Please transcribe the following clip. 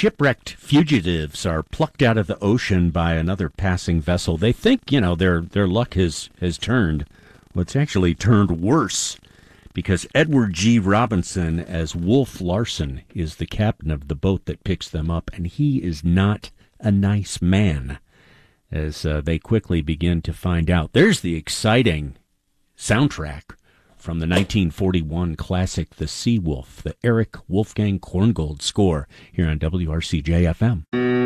shipwrecked fugitives are plucked out of the ocean by another passing vessel. They think, their luck has turned. Well, it's actually turned worse, because Edward G. Robinson as Wolf Larson is the captain of the boat that picks them up, and he is not a nice man, as they quickly begin to find out. There's the exciting soundtrack from the 1941 classic The Sea Wolf, the Eric Wolfgang Korngold score, here on WRCJ-FM.